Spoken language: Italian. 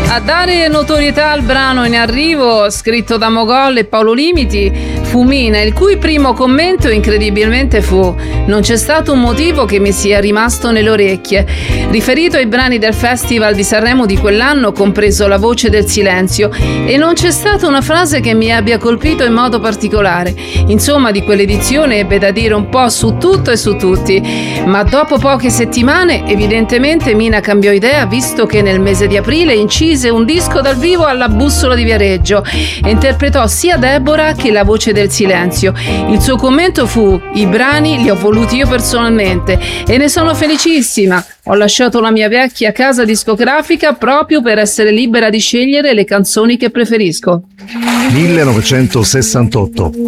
A dare notorietà al brano in arrivo, scritto da Mogol e Paolo Limiti, fu Mina, il cui primo commento incredibilmente fu: non c'è stato un motivo che mi sia rimasto nelle orecchie, riferito ai brani del Festival di Sanremo di quell'anno, compreso La voce del silenzio, e non c'è stata una frase che mi abbia colpito in modo particolare. Insomma, di quell'edizione ebbe da dire un po' su tutto e su tutti, ma dopo poche settimane evidentemente Mina cambiò idea, visto che nel mese di aprile incise un disco dal vivo alla Bussola di Viareggio e interpretò sia Deborah che La voce del silenzio. Il suo commento fu: i brani li ho voluti io personalmente e ne sono felicissima. Ho lasciato la mia vecchia casa discografica proprio per essere libera di scegliere le canzoni che preferisco. 1968.